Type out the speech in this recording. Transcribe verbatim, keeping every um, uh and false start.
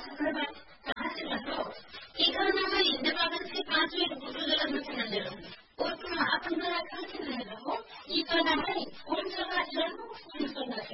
समय कहाँ से बनो ये गाना में इंद्र बाबा से पांच मिनट गुरु जला में सुना दे रहा हूँ और तुम आप अंदर आकर के नहीं रहो ये गाना में कौन सा गाना कौन सा गाना